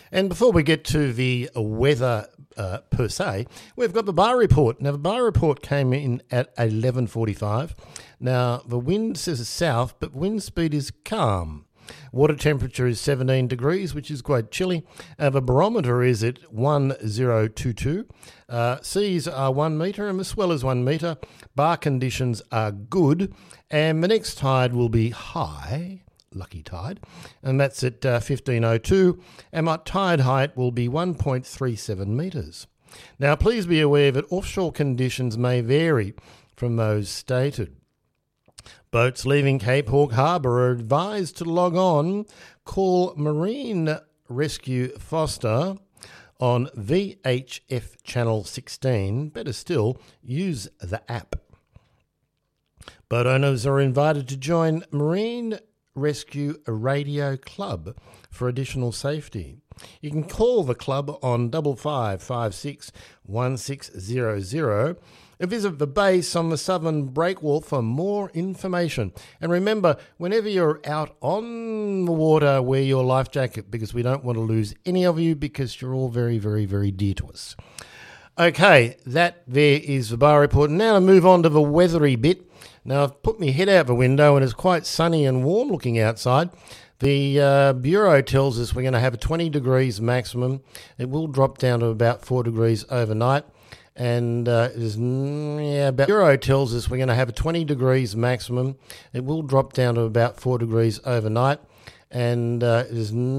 And before we get to the weather per se, we've got the bar report. Now, the bar report came in at 11:45. Now, the wind says it's south, but wind speed is calm. Water temperature is 17 degrees, which is quite chilly. The barometer is at 1022. Seas are 1 metre and the swell is 1 metre. Bar conditions are good. And the next tide will be high, lucky tide, and that's at 1502. And my tide height will be 1.37 metres. Now, please be aware that offshore conditions may vary from those stated. Boats leaving Cape Hawke Harbour are advised to log on, call Marine Rescue Foster on VHF Channel 16. Better still, use the app. Boat owners are invited to join Marine Rescue Radio Club for additional safety. You can call the club on 5556 1600. Visit the base on the Southern Breakwall for more information. And remember, whenever you're out on the water, wear your life jacket, because we don't want to lose any of you, because you're all very, very, very dear to us. Okay, that there is the bar report. Now to move on to the weathery bit. Now, I've put my head out the window and it's quite sunny and warm looking outside. The Bureau tells us we're going to have a 20 degrees maximum. It will drop down to about 4 degrees overnight. And Bureau tells us we're going to have a 20 degrees maximum. It will drop down to about 4 degrees overnight. And